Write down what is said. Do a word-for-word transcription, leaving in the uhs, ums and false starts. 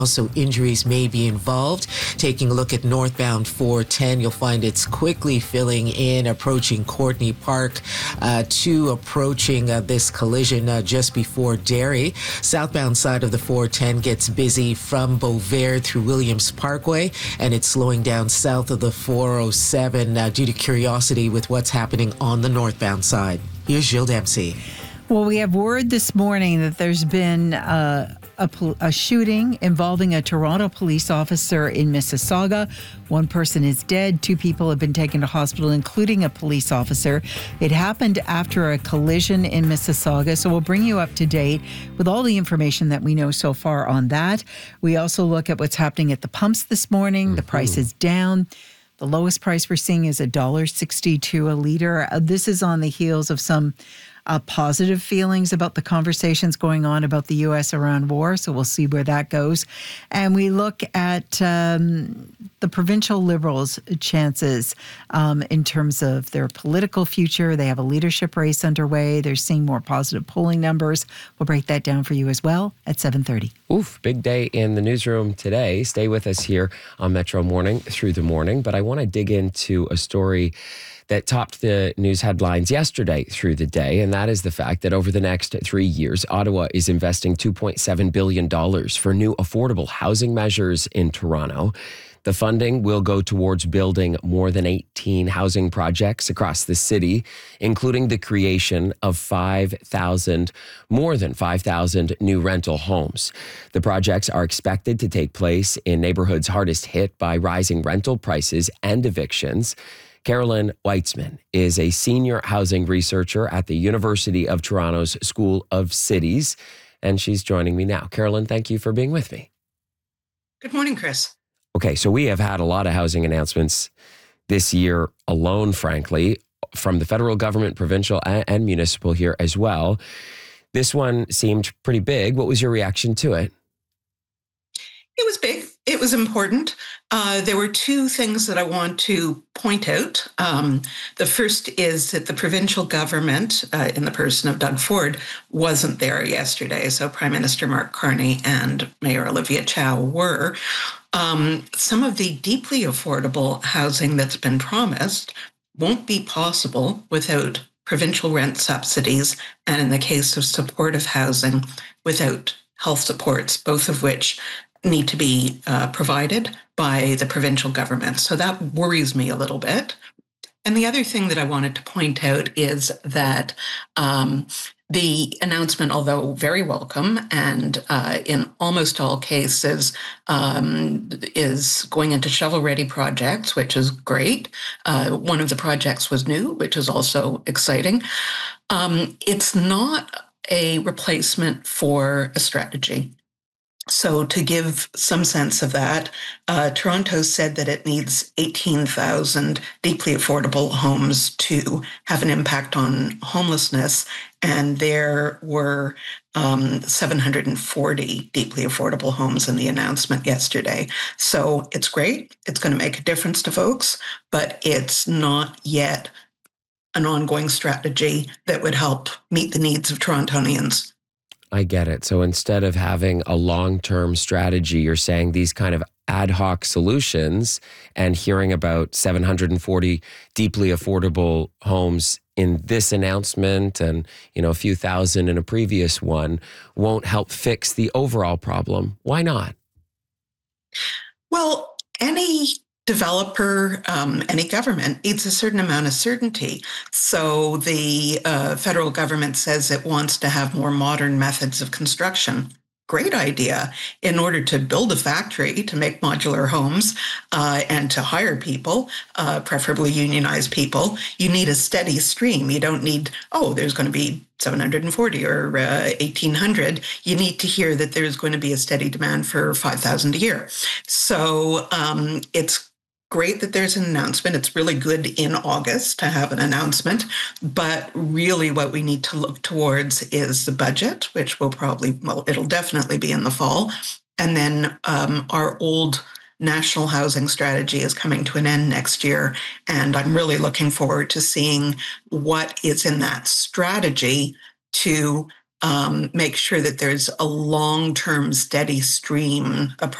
Also, injuries may be involved. Taking a look at northbound four ten, you'll find it's quickly filling in, approaching Courtney Park uh, to approaching uh, this collision uh, just before Derry. Southbound side of the four ten gets busy from Beauvais through Williams Parkway, and it's slowing down south of the four oh seven uh, due to curiosity with what's happening on the northbound side. Here's Gilles Dempsey. Well, we have word this morning that there's been uh, a, a shooting involving a Toronto police officer in Mississauga. One person is dead. Two people have been taken to hospital, including a police officer. It happened after a collision in Mississauga. So we'll bring you up to date with all the information that we know so far on that. We also look at what's happening at the pumps this morning. Mm-hmm. The price is down. The lowest price we're seeing is one dollar sixty-two a liter. Uh, this is on the heels of some Uh, positive feelings about the conversations going on about the U S-Iran war, so we'll see where that goes. And we look at um, the provincial Liberals' chances um, in terms of their political future. They have a leadership race underway. They're seeing more positive polling numbers. We'll break that down for you as well at seven thirty. Oof, big day in the newsroom today. Stay with us here on Metro Morning through the morning, but I want to dig into a story that topped the news headlines yesterday through the day, and that is the fact that over the next three years, Ottawa is investing two point seven billion dollars for new affordable housing measures in Toronto. The funding will go towards building more than eighteen housing projects across the city, including the creation of five thousand, more than five thousand new rental homes. The projects are expected to take place in neighborhoods hardest hit by rising rental prices and evictions. Carolyn Weitzman is a senior housing researcher at the University of Toronto's School of Cities, and she's joining me now. Carolyn, thank you for being with me. Good morning, Chris. Okay, so we have had a lot of housing announcements this year alone, frankly, from the federal government, provincial, and, and municipal here as well. This one seemed pretty big. What was your reaction to it? It was big. It was important. Uh, there were two things that I want to point out. Um, the first is that the provincial government, uh, in the person of Doug Ford, wasn't there yesterday. So Prime Minister Mark Carney and Mayor Olivia Chow were. Um, some of the deeply affordable housing that's been promised won't be possible without provincial rent subsidies, and in the case of supportive housing, without health supports, both of which need to be uh, provided by the provincial government. So that worries me a little bit. And the other thing that I wanted to point out is that um, the announcement, although very welcome and uh, in almost all cases um, is going into shovel-ready projects, which is great. Uh, one of the projects was new, which is also exciting. Um, it's not a replacement for a strategy. So to give some sense of that, uh, Toronto said that it needs eighteen thousand deeply affordable homes to have an impact on homelessness, and there were um, seven hundred forty deeply affordable homes in the announcement yesterday. So it's great. It's going to make a difference to folks, but it's not yet an ongoing strategy that would help meet the needs of Torontonians. I get it. So instead of having a long-term strategy, you're saying these kind of ad hoc solutions, and hearing about seven hundred forty deeply affordable homes in this announcement and, you know, a few thousand in a previous one won't help fix the overall problem. Why not? Well, any developer, um, any government needs a certain amount of certainty. So the uh, federal government says it wants to have more modern methods of construction. Great idea. In order to build a factory to make modular homes uh, and to hire people, uh, preferably unionized people, you need a steady stream. You don't need, oh, there's going to be seven hundred forty or uh, eighteen hundred. You need to hear that there's going to be a steady demand for five thousand a year. So um, it's great that there's an announcement. It's really good in August to have an announcement, but really what we need to look towards is the budget, which will probably, well, it'll definitely be in the fall. And then um, our old national housing strategy is coming to an end next year. And I'm really looking forward to seeing what is in that strategy to um, make sure that there's a long-term steady stream approach